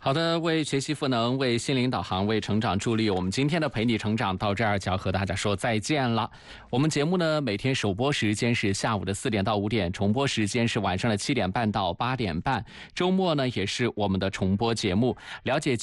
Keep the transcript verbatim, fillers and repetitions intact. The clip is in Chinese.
好的，为学习赋能，为心灵导航，为成长助力，我们今天的陪你成长到这儿就要和大家说再见了。我们节目呢，每天首播时间是下午的四点到五点，重播时间是晚上的七点半到八点半，周末呢也是我们的重播节目。了解